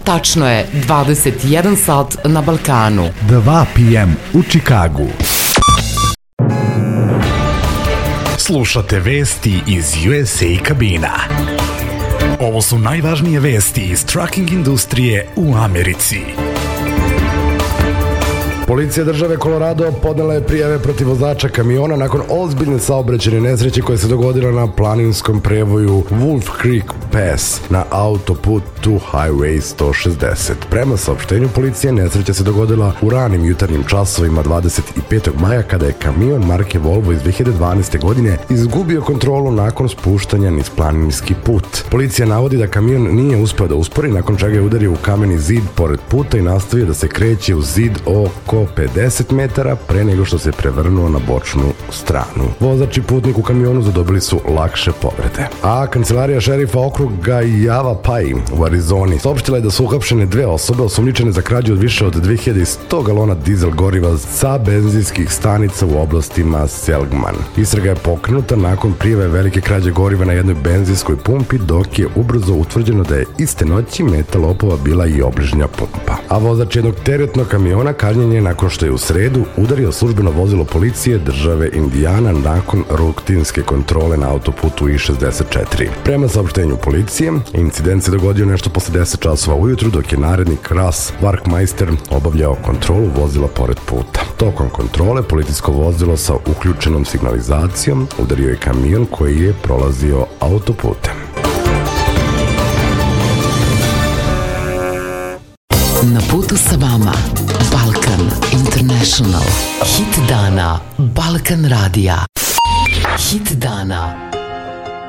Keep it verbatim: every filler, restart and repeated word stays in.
Tačno je dvadeset jedan sat na Balkanu. dva pe em u Čikagu. Slušate vesti iz U S A kabina. Ovo su najvažnije vesti iz trucking industrije u Americi. Policija države Colorado podnela je prijave protiv vozača kamiona nakon ozbiljne saobraćajne nesreće koja se dogodila na planinskom prevoju Wolf Creek Pass na autoputu Highway sto šezdeset. Prema saopštenju policije, nesreća se dogodila u ranim jutarnjim časovima dvadeset petog maja kada je kamion marke Volvo iz dve hiljade dvanaeste. godine izgubio kontrolu nakon spuštanja niz planinski put. Policija navodi da kamion nije uspeo da uspori, nakon čega je udario u kameni zid pored puta i nastavio da se kreće u zid oko pedeset metara pre nego što se prevrnuo na bočnu stranu. Vozač i putnik u kamionu zadobili su lakše povrede. A kancelarija šerifa okruga Yavapai u Arizoni saopštila je da su uhapšene dve osobe osumnjičene za krađu od više od dve hiljade sto galona dizel goriva sa benzinskih stanica u oblastima Seligman. Istraga je pokrenuta nakon prijave velike krađe goriva na jednoj benzinskoj pumpi, dok je ubrzo utvrđeno da je iste noći meta lopova bila i obližnja pumpa. A vozač jednog teretnog kamiona kažnjen je nakon što je u sredu udario službeno vozilo policije države Indijana nakon rutinske kontrole na autoputu I šezdeset četiri. Prema saopštenju policije, incident se dogodio nešto posle deset časova ujutru, dok je narednik Russ Warkmeister obavljao kontrolu vozila pored puta. Tokom kontrole, policijsko vozilo sa uključenom signalizacijom udario je kamion koji je prolazio autoputem. Na putu sa vama Balkan International. Hit dana Balkan radija. Hit dana